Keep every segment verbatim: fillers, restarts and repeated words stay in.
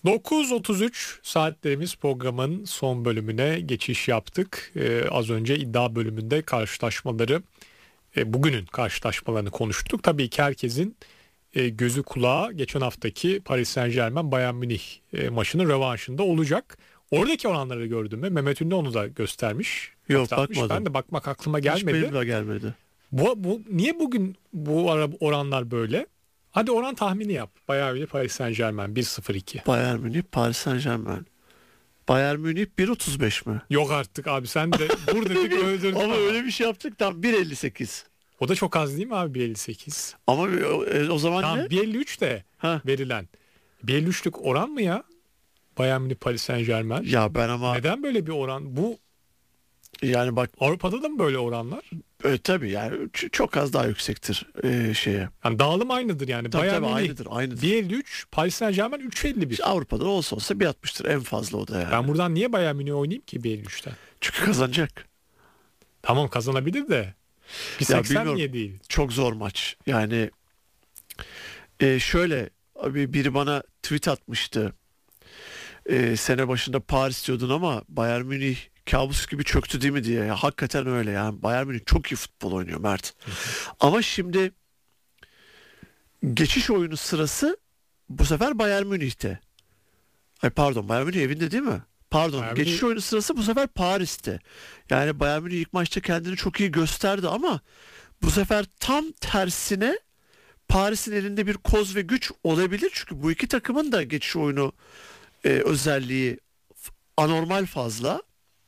dokuz otuz üç saatlerimiz programın son bölümüne geçiş yaptık. Ee, az önce iddia bölümünde karşılaşmaları, e, bugünün karşılaşmalarını konuştuk. Tabii ki herkesin e, gözü kulağı geçen haftaki Paris Saint-Germain Bayern Münih e, maçının rövanşında olacak. Oradaki oranları gördün mü? Mehmet Ünlü onu da göstermiş. Yok, Hatırlatmış. bakmadım. Ben de bakmak aklıma gelmedi. Hiç benim de gelmedi. Bu, bu, niye bugün bu ara, oranlar böyle? Hadi oran tahmini yap. Bayern Münih Paris Saint-Germain bir sıfır iki. Bayern Münih Paris Saint-Germain. Bayern Münih bir otuz beş mi? Yok artık abi, sen de dur dedik öldürdün. Ama öyle bir şey yaptık, tam bir elli sekiz. O da çok az değil mi abi, bir elli sekiz? Ama o, o zaman Tamam, ne? bir elli üç de Ha. verilen. bir elli üçlük oran mı ya? Bayern Münih Paris Saint-Germain. Ya ben ama Neden böyle bir oran? Bu yani bak Avrupa'da da mı böyle oranlar? e, tabii yani ç- çok az daha yüksektir e, şeye. Yani dağılım aynıdır yani. Tabii Bayern tabii Münih aynıdır aynıdır. bir elli üç, Paris Saint-Germain üç elli bir. İşte Avrupa'da olsa olsa bir altmıştır en fazla o da yani. Ben buradan niye Bayern Münih'i oynayayım ki bir elli üçten? Çünkü kazanacak. Tamam, kazanabilir de bir Ya seksen bilmiyorum. niye değil? Çok zor maç. Yani e, şöyle abi, biri bana tweet atmıştı. E, sene başında Paris diyordun ama Bayern Münih kabus gibi çöktü değil mi diye. Ya, hakikaten öyle yani. Bayern Münih çok iyi futbol oynuyor Mert. Ama şimdi geçiş oyunu sırası bu sefer Bayern Münih'te. Ay pardon, Bayern Münih evinde değil mi? Pardon, Bayern geçiş Münih- oyunu sırası bu sefer Paris'te. Yani Bayern Münih ilk maçta kendini çok iyi gösterdi ama bu sefer tam tersine Paris'in elinde bir koz ve güç olabilir. Çünkü bu iki takımın da geçiş oyunu e, özelliği f- anormal fazla.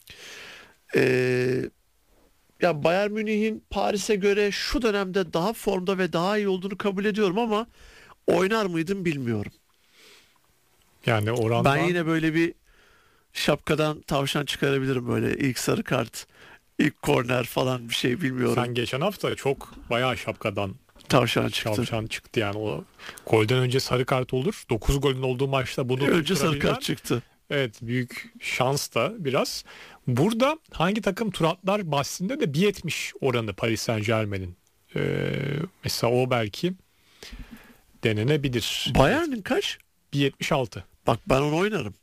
E, ya Bayern Münih'in Paris'e göre şu dönemde daha formda ve daha iyi olduğunu kabul ediyorum ama oynar mıydım bilmiyorum. Yani orandan Ben yine böyle bir şapkadan tavşan çıkarabilirim, böyle ilk sarı kart, ilk korner falan bir şey bilmiyorum. sen geçen hafta çok bayağı şapkadan Tavşan çıktı. tavşan çıktı yani. O golden önce sarı kart olur. dokuz golün olduğu maçta bunu Önce sarı tutturabilen- kart çıktı. Evet, büyük şans da biraz. Burada hangi takım tur atlar bahsinde de bir yetmiş oranı Paris Saint-Germain'in. Ee, mesela o belki denenebilir. Bayern'in kaç? bir yetmiş altı. Bak ben onu oynarım.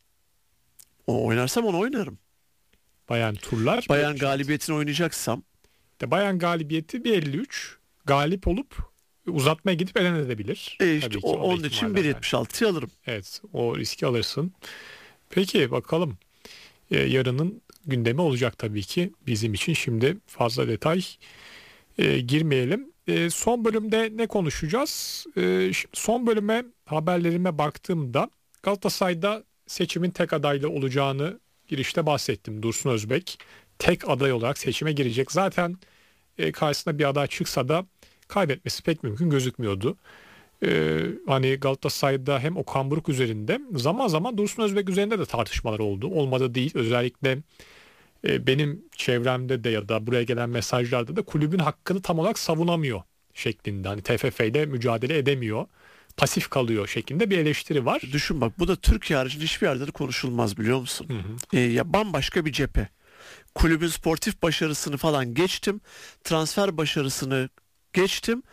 O oynarsam onu oynarım. Bayern turlar. Bayern galibiyetini oynayacaksam De Bayern galibiyeti bir elli üç. Galip olup uzatmaya gidip elen edebilir. e işte Tabii ki o, o da onun ihtimaller için var. bir yetmiş altıyı alırım. Evet, o riski alırsın. Peki bakalım. Ee, yarının gündemi olacak tabii ki bizim için. Şimdi fazla detay e, girmeyelim. E, son bölümde ne konuşacağız? E, şimdi son bölüme, haberlerime baktığımda Galatasaray'da seçimin tek adaylı olacağını girişte bahsettim. Dursun Özbek tek aday olarak seçime girecek. Zaten e, karşısına bir aday çıksa da kaybetmesi pek mümkün gözükmüyordu. Ee, hani Galatasaray'da hem Okan Buruk üzerinde, zaman zaman Dursun Özbek üzerinde de tartışmalar oldu. Olmadı değil. Özellikle e, benim çevremde de ya da buraya gelen mesajlarda da kulübün hakkını tam olarak savunamıyor şeklinde. Hani T F F ile mücadele edemiyor, pasif kalıyor şeklinde bir eleştiri var. Düşün bak, bu da Türkiye haricinde hiçbir yerde de konuşulmaz, biliyor musun? Hı hı. E, ya bambaşka bir cephe. Kulübün sportif başarısını falan geçtim. Transfer başarısını geçtim.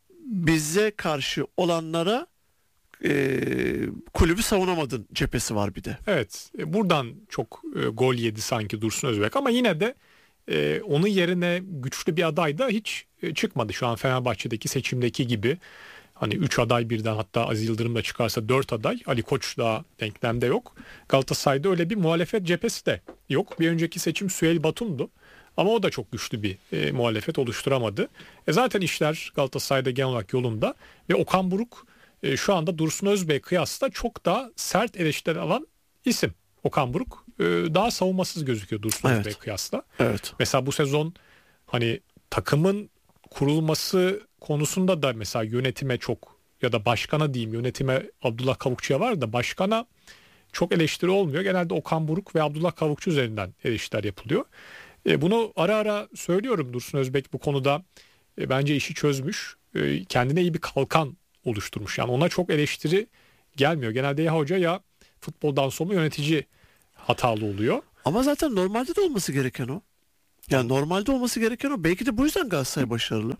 Bize karşı olanlara e, kulübü savunamadın cephesi var bir de. Evet, e, buradan çok e, gol yedi sanki Dursun Özbek ama yine de e, onun yerine güçlü bir aday da hiç e, çıkmadı. Şu an Fenerbahçe'deki seçimdeki gibi. Hani üç aday birden, hatta Aziz Yıldırım da çıkarsa dört aday. Ali Koç daha denklemde yok. Galatasaray'da öyle bir muhalefet cephesi de yok. Bir önceki seçim Süheyl Batum'du. Ama o da çok güçlü bir e, muhalefet oluşturamadı. E zaten işler Galatasaray'da genel olarak yolunda. Ve Okan Buruk e, şu anda Dursun Özbek kıyasla çok daha sert eleştiri alan isim. Okan Buruk e, daha savunmasız gözüküyor Dursun Evet. Özbek kıyasla. Evet. Mesela bu sezon hani takımın kurulması konusunda da mesela yönetime çok, ya da başkana diyeyim, yönetime Abdullah Kavukçu'ya var da başkana çok eleştiri olmuyor. Genelde Okan Buruk ve Abdullah Kavukçu üzerinden eleştiriler yapılıyor. E, bunu ara ara söylüyorum, Dursun Özbek bu konuda e, bence işi çözmüş. E, kendine iyi bir kalkan oluşturmuş. Yani ona çok eleştiri gelmiyor. Genelde ya hoca ya futboldan sonra yönetici hatalı oluyor. Ama zaten normalde de olması gereken o. Yani normalde olması gereken o. Belki de bu yüzden Galatasaray başarılı.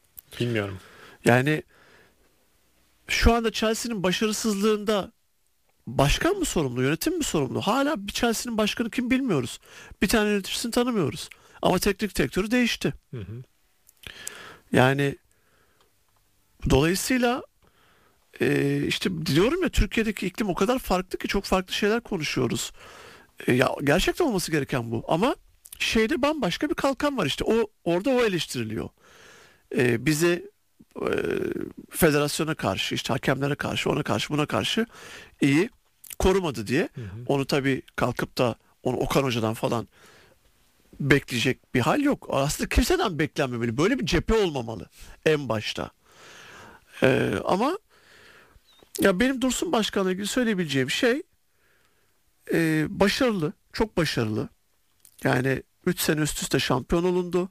Bilmiyorum. Yani şu anda Chelsea'nin başarısızlığında başkan mı sorumlu, yönetim mi sorumlu? Hala bir Chelsea'nin başkanı kim bilmiyoruz. Bir tane yöneticisini tanımıyoruz. Ama teknik direktörü değişti. Hı hı. Yani dolayısıyla e, işte diyorum ya, Türkiye'deki iklim o kadar farklı ki çok farklı şeyler konuşuyoruz. E, ya gerçekten olması gereken bu. Ama şeyde bambaşka bir kalkan var işte. O orada o eleştiriliyor. E, bizi e, federasyona karşı, işte hakemlere karşı, ona karşı, buna karşı iyi korumadı diye. Hı hı. Onu tabii kalkıp da onu Okan Hoca'dan falan bekleyecek bir hal yok. Aslında kimseden beklenmemeli. Böyle bir cephe olmamalı en başta. Ee, ama ya benim Dursun Başkan'la ilgili söyleyebileceğim şey e, başarılı. Çok başarılı. Yani üç sene üst üste şampiyon olundu.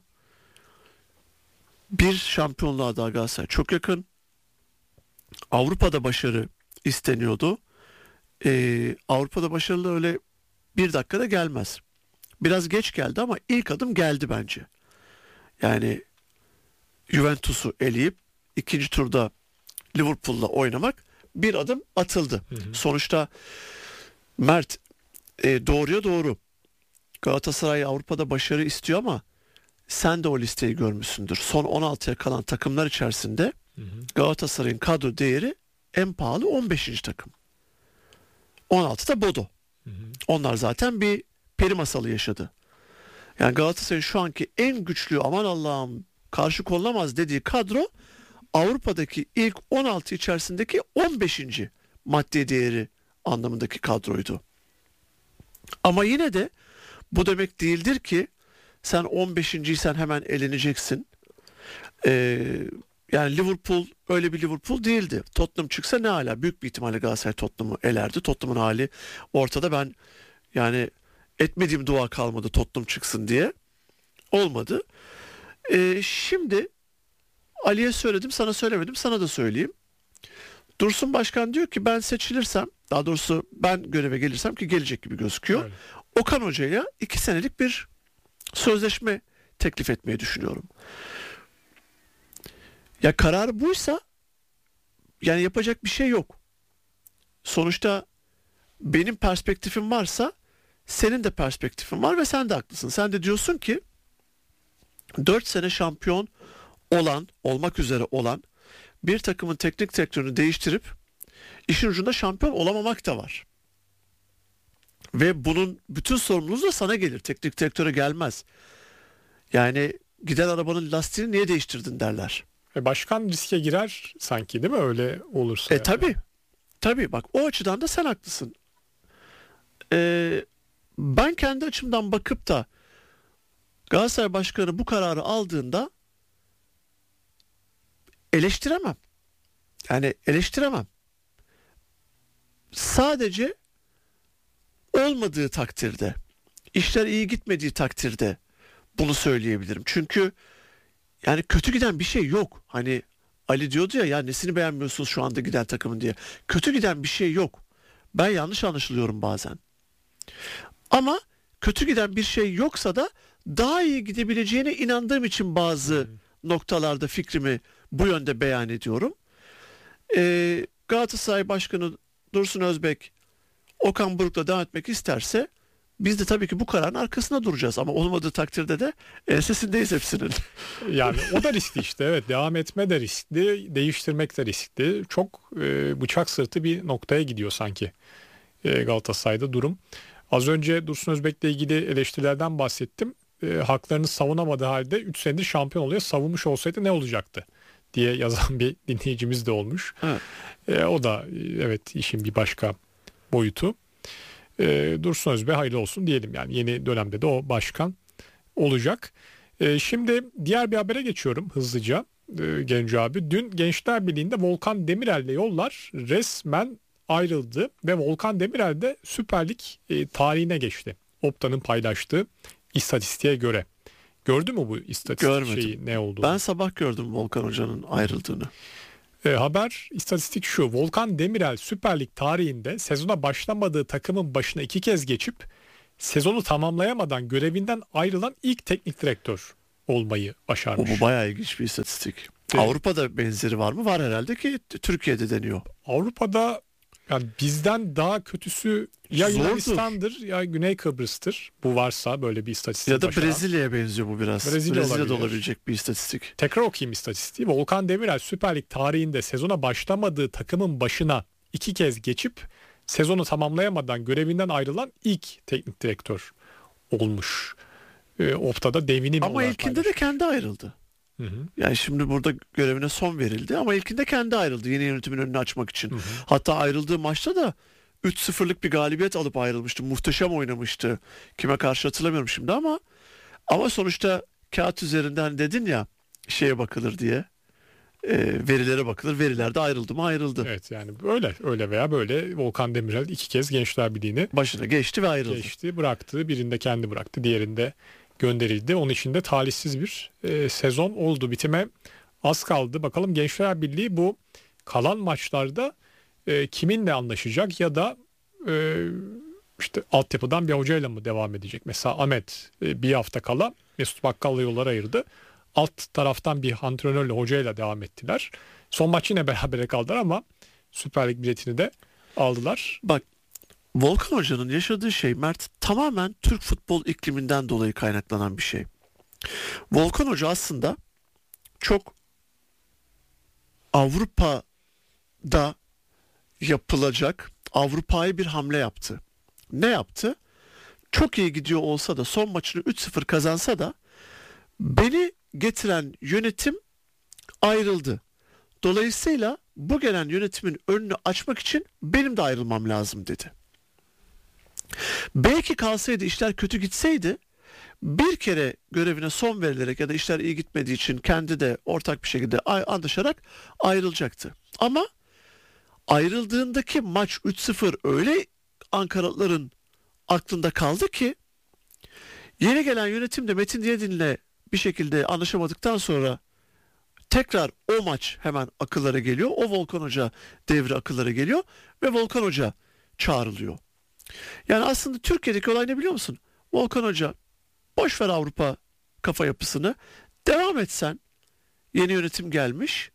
Bir şampiyonluğa daha Galatasaray çok yakın. Avrupa'da başarı isteniyordu. Ee, Avrupa'da başarılı öyle bir dakikada gelmez. Biraz geç geldi ama ilk adım geldi bence. Yani Juventus'u eleyip ikinci turda Liverpool'la oynamak bir adım atıldı. Hı hı. Sonuçta Mert, e, doğruya doğru. Galatasaray Avrupa'da başarı istiyor ama sen de o listeyi görmüşsündür. Son on altıya kalan takımlar içerisinde Hı hı. Galatasaray'ın kadro değeri en pahalı on beşinci takım. on altıda Bodo. Hı hı. Onlar zaten bir peri masalı yaşadı. Yani Galatasaray'ın şu anki en güçlü, aman Allah'ım karşı konulamaz dediği kadro Avrupa'daki ilk on altı içerisindeki on beşinci maddi değeri anlamındaki kadroydu. Ama yine de bu demek değildir ki sen on beşinciysen hemen eleneceksin. Ee, yani Liverpool öyle bir Liverpool değildi. Tottenham çıksa ne hala? Büyük bir ihtimalle Galatasaray Tottenham'ı elerdi. Tottenham'ın hali ortada. Ben yani etmediğim dua kalmadı Tottenham çıksın diye. Olmadı. Ee, şimdi Ali'ye söyledim, sana söylemedim, sana da söyleyeyim. Dursun Başkan diyor ki ben seçilirsem, daha doğrusu ben göreve gelirsem, ki gelecek gibi gözüküyor. Öyle. Okan Hoca'ya iki senelik bir sözleşme teklif etmeyi düşünüyorum. Ya karar buysa yani yapacak bir şey yok. Sonuçta benim perspektifim varsa senin de perspektifin var ve sen de haklısın. Sen de diyorsun ki dört sene şampiyon olan, olmak üzere olan bir takımın teknik direktörünü değiştirip işin ucunda şampiyon olamamak da var. Ve bunun bütün sorumluluğu da sana gelir. Teknik direktöre gelmez. Yani giden arabanın lastiğini niye değiştirdin derler. E, başkan riske girer sanki, değil mi öyle olursa? E yani? tabi. Tabi bak, o açıdan da sen haklısın. Ee, ben kendi açımdan bakıp da Galatasaray Başkanı bu kararı aldığında eleştiremem. Yani eleştiremem. Sadece olmadığı takdirde, işler iyi gitmediği takdirde bunu söyleyebilirim. Çünkü yani kötü giden bir şey yok. Hani Ali diyordu ya, ya nesini beğenmiyorsunuz şu anda giden takımın diye. Kötü giden bir şey yok. Ben yanlış anlaşılıyorum bazen. Ama kötü giden bir şey yoksa da daha iyi gidebileceğine inandığım için bazı hmm. noktalarda fikrimi bu yönde beyan ediyorum. Ee, Galatasaray Başkanı Dursun Özbek Okan Buruk'la devam etmek isterse biz de tabii ki bu kararın arkasında duracağız. Ama olmadığı takdirde de ensesindeyiz hepsinin. Yani o da riskli işte, evet, devam etme de riskli, değiştirmek de riskli. Çok e, bıçak sırtı bir noktaya gidiyor sanki e, Galatasaray'da durum. Az önce Dursun Özbek'le ilgili eleştirilerden bahsettim. E, haklarını savunamadığı halde üç senedir şampiyon oluyor. Savunmuş olsaydı ne olacaktı diye yazan bir dinleyicimiz de olmuş. Evet. E, o da evet işin bir başka boyutu. E, Dursun Özbek hayırlı olsun diyelim, yani yeni dönemde de o başkan olacak. E, şimdi diğer bir habere geçiyorum hızlıca e, Genco abi. Dün Gençler Birliği'nde Volkan Demirel'le yollar resmen ayrıldı ve Volkan Demirel de Süper Lig e, tarihine geçti. Opta'nın paylaştığı istatistiğe göre. Gördün mü bu istatistik Görmedim. şeyi ne olduğunu? Ben sabah gördüm Volkan Hoca'nın ayrıldığını. E, haber, istatistik şu: Volkan Demirel Süper Lig tarihinde sezona başlamadığı takımın başına iki kez geçip sezonu tamamlayamadan görevinden ayrılan ilk teknik direktör olmayı başarmış. O, bu bayağı ilginç bir istatistik. Evet. Avrupa'da benzeri var mı? Var herhalde ki Türkiye'de deniyor. Avrupa'da Yani bizden daha kötüsü ya Zordur. Yunanistan'dır ya Güney Kıbrıs'tır. Bu varsa böyle bir istatistik Ya da başaran. Brezilya'ya benziyor bu biraz. Brezilya Brezilya'da olabilir. olabilecek bir istatistik. Tekrar okuyayım istatistiği. Volkan Demirel Süper Lig tarihinde sezona başlamadığı takımın başına iki kez geçip sezonu tamamlayamadan görevinden ayrılan ilk teknik direktör olmuş. E, Opta'da devinim Ama olarak ilkinde de paylaşmış. kendi ayrıldı. Hı hı. Yani şimdi burada görevine son verildi ama ilkinde kendi ayrıldı yeni yönetimin önünü açmak için. Hı hı. Hatta ayrıldığı maçta da üç sıfırlık bir galibiyet alıp ayrılmıştı. Muhteşem oynamıştı. Kime karşı hatırlamıyorum şimdi ama ama sonuçta kağıt üzerinden dedin ya şeye bakılır diye. E, verilere bakılır. Verilerde ayrıldı mı ayrıldı. Evet yani öyle öyle veya böyle Volkan Demirel iki kez Gençler Birliği'ni Başına geçti ve ayrıldı. geçti, bıraktı. Birinde kendi bıraktı, diğerinde gönderildi. Onun için de talihsiz bir e, sezon oldu. Bitime az kaldı. Bakalım Gençler Birliği bu kalan maçlarda e, kiminle anlaşacak ya da e, işte altyapıdan bir hocayla mı devam edecek? Mesela Ahmet e, bir hafta kala Mesut Bakkal'la yollar ayırdı. Alt taraftan bir antrenörle hocayla devam ettiler. Son maç yine berabere kaldılar ama Süper Lig biletini de aldılar. Bak Volkan Hoca'nın yaşadığı şey Mert tamamen Türk futbol ikliminden dolayı kaynaklanan bir şey. Volkan Hoca aslında çok Avrupa'da yapılacak Avrupa'ya bir hamle yaptı. Ne yaptı? Çok iyi gidiyor olsa da son maçını üç sıfır kazansa da beni getiren yönetim ayrıldı. Dolayısıyla bu gelen yönetimin önünü açmak için benim de ayrılmam lazım dedi. Belki kalsaydı işler kötü gitseydi bir kere görevine son verilerek ya da işler iyi gitmediği için kendi de ortak bir şekilde anlaşarak ayrılacaktı. Ama ayrıldığındaki maç üç sıfır öyle Ankaralıların aklında kaldı ki yeni gelen yönetim de Metin Diyadin'le bir şekilde anlaşamadıktan sonra tekrar o maç hemen akıllara geliyor. O Volkan Hoca devri akıllara geliyor ve Volkan Hoca çağrılıyor. Yani aslında Türkiye'deki olay ne biliyor musun? Volkan Hoca boş ver Avrupa kafa yapısını. Devam etsen yeni yönetim gelmiş.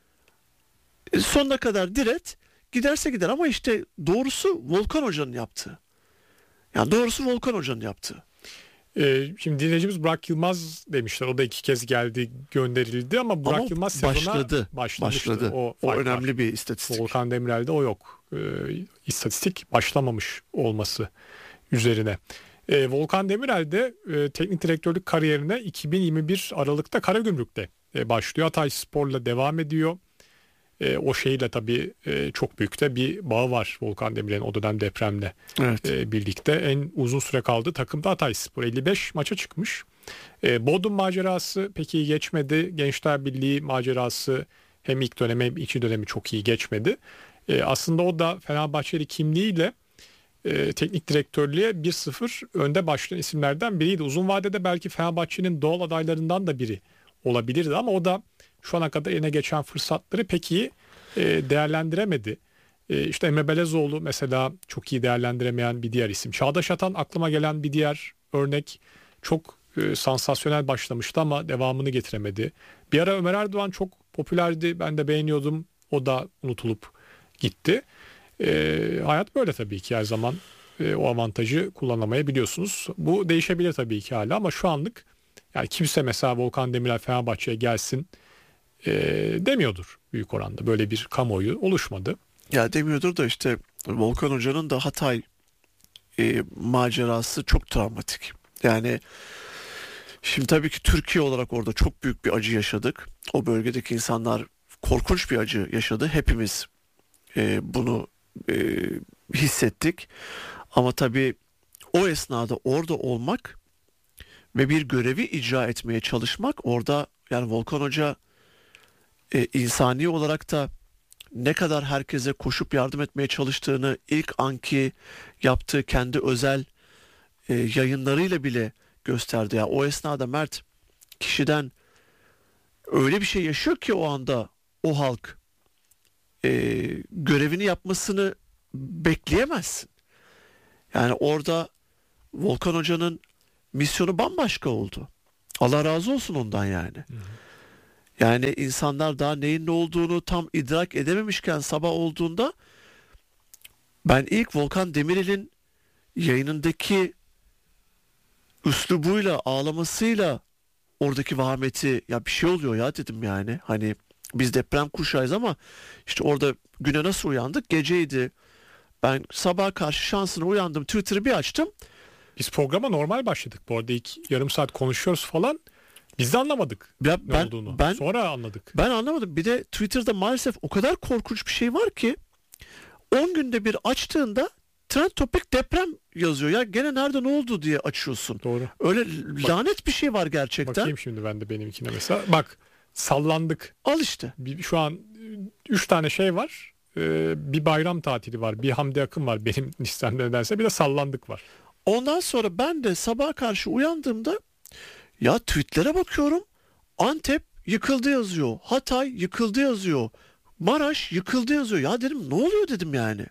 E, sonuna kadar diret. Giderse gider ama işte doğrusu Volkan Hoca'nın yaptığı. Yani doğrusu Volkan Hoca'nın yaptığı. Ee, şimdi dinleyicimiz Burak Yılmaz demişler. O da iki kez geldi, gönderildi ama Burak Ama Yılmaz sezona başladı. başlamıştı. Başladı. O, O fark önemli var. bir istatistik. Volkan Demirel'de o yok. Ee, istatistik başlamamış olması üzerine. Ee, Volkan Demirel de e, teknik direktörlük kariyerine iki bin yirmi bir Aralık'ta Karagümrük'te e, başlıyor. Hatayspor'la devam ediyor. E, o şeyle tabii e, çok büyük de bir bağı var Volkan Demirel'in o dönem depremle Evet. e, birlikte. En uzun süre kaldığı takımda Hatayspor. elli beş maça çıkmış. E, Bodrum macerası pek iyi geçmedi. Gençler Birliği macerası hem ilk dönemi hem ikinci dönemi çok iyi geçmedi. E, aslında o da Fenerbahçeli kimliğiyle e, teknik direktörlüğe bir sıfır önde başlayan isimlerden biriydi. Uzun vadede belki Fenerbahçe'nin doğal adaylarından da biri olabilirdi ama o da şu ana kadar eline geçen fırsatları pek iyi e, değerlendiremedi. E, işte Emre Belezoğlu mesela çok iyi değerlendiremeyen bir diğer isim. Çağdaş Atan aklıma gelen bir diğer örnek. Çok e, sansasyonel başlamıştı ama devamını getiremedi. Bir ara Ömer Erdoğan çok popülerdi. Ben de beğeniyordum. O da unutulup gitti. E, hayat böyle tabii ki her zaman e, o avantajı kullanamayabiliyorsunuz. Bu değişebilir tabii ki hala ama şu anlık yani kimse mesela Volkan Demirel Fenerbahçe'ye gelsin e, demiyordur büyük oranda. Böyle bir kamuoyu oluşmadı. Ya demiyordur da işte Volkan Hoca'nın da Hatay e, macerası çok travmatik. Yani şimdi tabii ki Türkiye olarak orada çok büyük bir acı yaşadık. O bölgedeki insanlar korkunç bir acı yaşadı. Hepimiz e, bunu e, hissettik. Ama tabii o esnada orada olmak ve bir görevi icra etmeye çalışmak orada yani Volkan Hoca e, insani olarak da ne kadar herkese koşup yardım etmeye çalıştığını ilk anki yaptığı kendi özel e, yayınlarıyla bile gösterdi. Ya o esnada Mert kişiden öyle bir şey yaşıyor ki o anda o halk e, görevini yapmasını bekleyemezsin. Yani orada Volkan Hoca'nın misyonu bambaşka oldu. Allah razı olsun ondan yani. Hı hı. Yani insanlar daha neyin ne olduğunu tam idrak edememişken sabah olduğunda Ben ilk Volkan Demirel'in yayınındaki üslubuyla, ağlamasıyla oradaki vahameti, ya bir şey oluyor ya dedim yani. Hani biz deprem kuşağıyız ama işte orada güne nasıl uyandık? Geceydi. Ben sabaha karşı şansına uyandım. Twitter'ı bir açtım. Biz programa normal başladık. Bu arada ilk yarım saat konuşuyoruz falan. Biz de anlamadık Ya ne ben, olduğunu. ben, Sonra anladık. Ben anlamadım. Bir de Twitter'da maalesef o kadar korkunç bir şey var ki on günde bir açtığında trend topik deprem yazıyor. Ya gene nerede ne oldu diye açıyorsun. Doğru. Öyle Bak, lanet bir şey var gerçekten. Bakayım şimdi ben de benimkine mesela. Bak, sallandık. Al işte. Bir, şu an üç tane şey var. Ee, bir bayram tatili var. Bir Hamdi Akın var benim listemde nedense. Bir de sallandık var. Ondan sonra ben de sabaha karşı uyandığımda ya tweetlere bakıyorum. Antep yıkıldı yazıyor. Hatay yıkıldı yazıyor. Maraş yıkıldı yazıyor. Ya dedim ne oluyor dedim yani.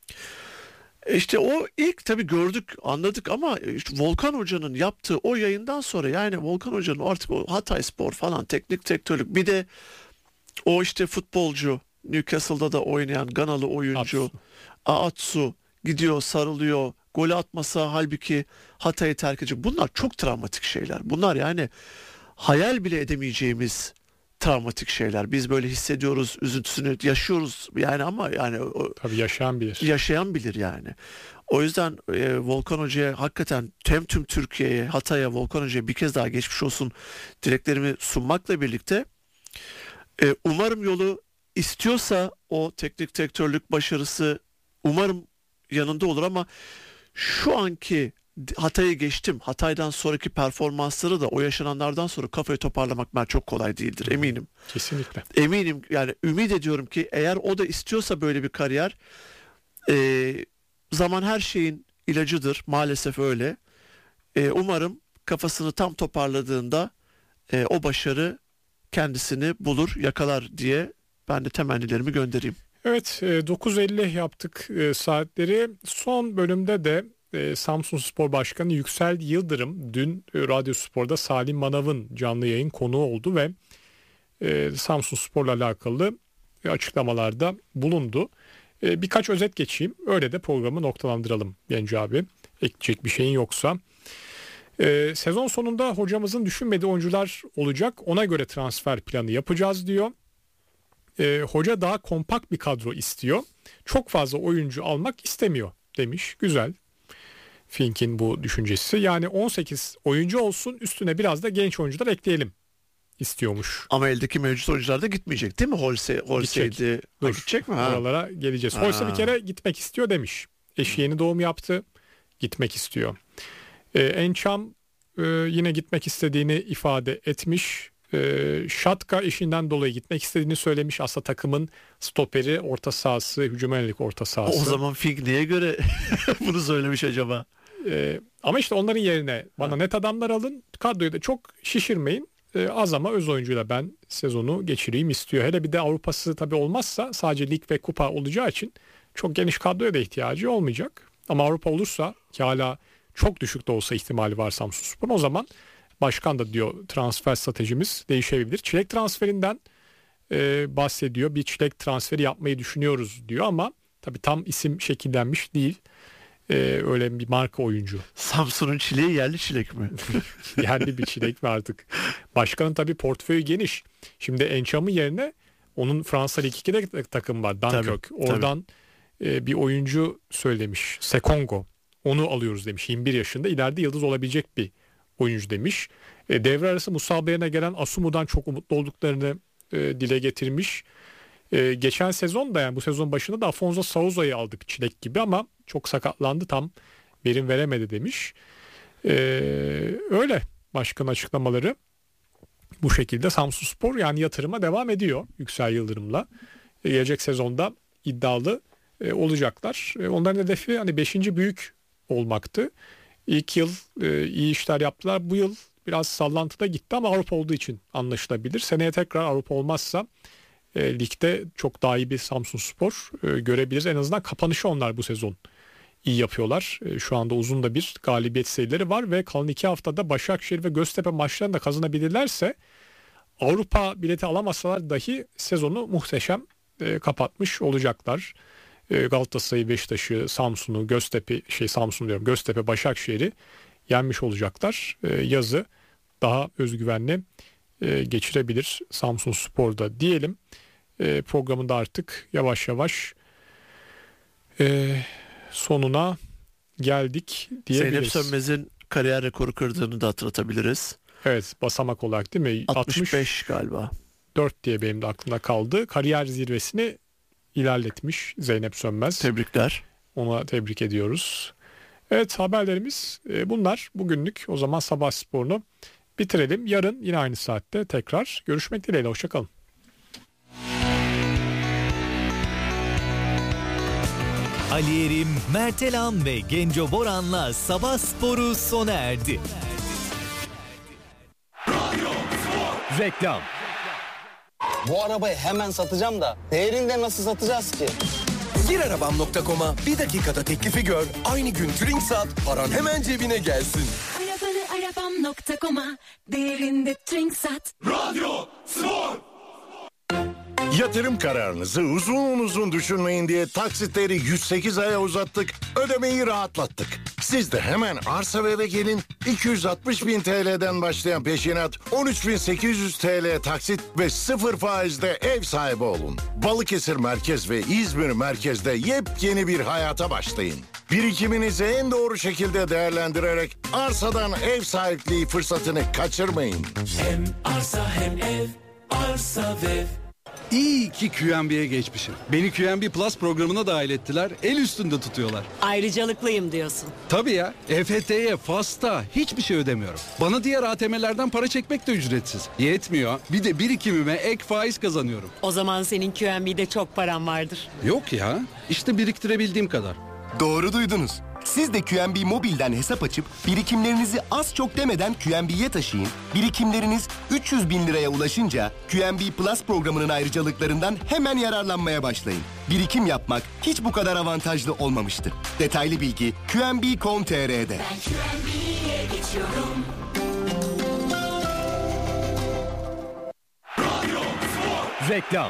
İşte o ilk tabii gördük, anladık ama işte Volkan Hoca'nın yaptığı o yayından sonra, yani Volkan Hoca'nın artık o Hatayspor falan teknik direktörlük, bir de o işte futbolcu, Newcastle'da da oynayan Ganalı oyuncu Atsu. Atsu gidiyor, sarılıyor, golü atmasa halbuki Hatay'ı terk edecek. Bunlar çok travmatik şeyler. Bunlar yani hayal bile edemeyeceğimiz travmatik şeyler. Biz böyle hissediyoruz, üzüntüsünü yaşıyoruz yani, ama yani o- Tabii yaşayan bilir. yaşayan bilir yani. O yüzden e, Volkan Hoca'ya hakikaten hem tüm Türkiye'ye, Hatay'a, Volkan Hoca'ya bir kez daha geçmiş olsun dileklerimi sunmakla birlikte e, umarım yolu istiyorsa o teknik direktörlük başarısı umarım yanında olur, ama şu anki Hatay'ı geçtim. Hatay'dan sonraki performansları da o yaşananlardan sonra kafayı toparlamak ben çok kolay değildir, eminim. Kesinlikle. Eminim yani, ümit ediyorum ki eğer o da istiyorsa böyle bir kariyer, e, zaman her şeyin ilacıdır, maalesef öyle. E, umarım kafasını tam toparladığında e, o başarı kendisini bulur, yakalar diye ben de temennilerimi göndereyim. Evet, e, dokuz elli yaptık e, saatleri. Son bölümde de e, Samsunspor Başkanı Yüksel Yıldırım dün e, Radyo Spor'da Salim Manav'ın canlı yayın konuğu oldu ve e, Samsunspor'la alakalı e, açıklamalarda bulundu. E, birkaç özet geçeyim. Öyle de programı noktalandıralım Genco abi. Ekleyecek bir şeyin yoksa. E, sezon sonunda hocamızın düşünmediği oyuncular olacak. Ona göre transfer planı yapacağız diyor. E, hoca daha kompakt bir kadro istiyor. Çok fazla oyuncu almak istemiyor demiş. Güzel. Fink'in bu düşüncesi. Yani on sekiz oyuncu olsun, üstüne biraz da genç oyuncular ekleyelim istiyormuş. Ama eldeki mevcut oyuncular da gitmeyecek değil mi? Holse, Holsey'di. Ha, Dur. gidecek mi? Ha. Oralara geleceğiz. Ha. Oysa bir kere gitmek istiyor demiş. Eşi yeni doğum yaptı. Gitmek istiyor. Ee, Ençam e, yine gitmek istediğini ifade etmiş. Ee, Şatka işinden dolayı gitmek istediğini söylemiş. Aslında takımın stoperi, orta sahası, hücum yönelik orta sahası. O zaman Fink neye göre bunu söylemiş acaba? Ee, ama işte onların yerine bana Ha. net adamlar alın. Kadroyu da çok şişirmeyin. Ee, az ama öz oyuncuyla ben sezonu geçireyim istiyor. Hele bir de Avrupa'sı tabii olmazsa, sadece lig ve kupa olacağı için çok geniş kadroya da ihtiyacı olmayacak. Ama Avrupa olursa, ki hala çok düşük de olsa ihtimali var Samsunspor, o zaman başkan da diyor transfer stratejimiz değişebilir. Çilek transferinden e, bahsediyor. Bir çilek transferi yapmayı düşünüyoruz diyor ama tabii tam isim şekillenmiş değil. Ee, öyle bir marka oyuncu. Samsun'un çileği yerli çilek mi? Yerli bir çilek mi artık? Başkanın tabii portföyü geniş. Şimdi Ençam'ın yerine onun Fransa Lig ikide takım var. Dunkirk. Tabii, Oradan e, bir oyuncu söylemiş. Sekongo. Onu alıyoruz demiş. yirmi bir yaşında, ileride yıldız olabilecek bir oyuncu demiş. E, devre arası Musab yerine gelen Asumu'dan çok umutlu olduklarını e, dile getirmiş. E, geçen sezon da, yani bu sezon başında da Afonso Souza'yı aldık çilek gibi ama çok sakatlandı, tam verim veremedi demiş. E, öyle başkan açıklamaları bu şekilde. Samsunspor yani yatırıma devam ediyor Yüksel Yıldırım'la. E, gelecek sezonda iddialı e, olacaklar. E, onların hedefi hani beşinci büyük olmaktı. İlk yıl e, iyi işler yaptılar. Bu yıl biraz sallantıda gitti ama Avrupa olduğu için anlaşılabilir. Seneye tekrar Avrupa olmazsa E, ligde çok daha iyi bir Samsunspor e, görebiliriz. En azından kapanışı onlar bu sezon iyi yapıyorlar. E, şu anda uzun da bir galibiyet serileri var ve kalan iki haftada Başakşehir ve Göztepe maçlarını da kazanabilirlerse, Avrupa bileti alamasalar dahi sezonu muhteşem e, kapatmış olacaklar. e, Galatasaray'ı, Beşiktaş'ı, Samsun'u, Göztepe şey Samsun diyorum Göztepe, Başakşehir'i yenmiş olacaklar. E, yazı daha özgüvenli e, geçirebilir Samsunspor'da diyelim. E, programında artık yavaş yavaş e, sonuna geldik diyebiliriz. Zeynep Sönmez'in kariyer rekoru kırdığını da hatırlatabiliriz. Evet, basamak olarak değil mi? altmış beş galiba. dört diye benim de aklımda kaldı. Kariyer zirvesini ilerletmiş Zeynep Sönmez. Tebrikler. Ona tebrik ediyoruz. Evet, haberlerimiz bunlar. Bugünlük o zaman Sabah Spor'unu bitirelim. Yarın yine aynı saatte tekrar görüşmek dileğiyle. Hoşçakalın. Ali Erim, Mertelan ve Genco Boran'la Sabah Sporu sona erdi. Reklam. Bu arabayı hemen satacağım da değerini de nasıl satacağız ki? Gir arabam nokta com'a bir dakikada teklifi gör. Aynı gün Turing sat, paran hemen cebine gelsin. Arabanı arabam nokta com'a değerinde Turing sat. Radyo Spor. Yatırım kararınızı uzun uzun düşünmeyin diye taksitleri yüz sekiz aya uzattık, ödemeyi rahatlattık. Siz de hemen arsa ve eve gelin, iki yüz altmış bin T L'den başlayan peşinat, on üç bin sekiz yüz T L taksit ve sıfır faizde ev sahibi olun. Balıkesir Merkez ve İzmir Merkez'de yepyeni bir hayata başlayın. Birikiminizi en doğru şekilde değerlendirerek arsadan ev sahipliği fırsatını kaçırmayın. Hem arsa hem ev, arsa ve İyi ki Q M B'ye geçmişim. Beni Q M B Plus programına dahil ettiler. El üstünde tutuyorlar. Ayrıcalıklıyım diyorsun. Tabii ya. E F T'ye, FAS'ta hiçbir şey ödemiyorum. Bana diğer A T M'lerden para çekmek de ücretsiz. Yetmiyor. Bir de birikimime ek faiz kazanıyorum. O zaman senin Q M B'de çok paran vardır. Yok ya. İşte biriktirebildiğim kadar. Doğru duydunuz. Siz de Q M B Mobil'den hesap açıp birikimlerinizi az çok demeden Q M B'ye taşıyın. Birikimleriniz üç yüz bin liraya ulaşınca Q M B Plus programının ayrıcalıklarından hemen yararlanmaya başlayın. Birikim yapmak hiç bu kadar avantajlı olmamıştı. Detaylı bilgi Q M B nokta com nokta T R'de. Ben Q M B'ye geçiyorum. Reklam.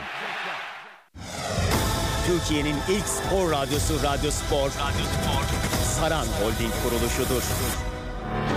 Türkiye'nin ilk spor radyosu Radyo Spor, Radyo Spor, Saran Holding kuruluşudur.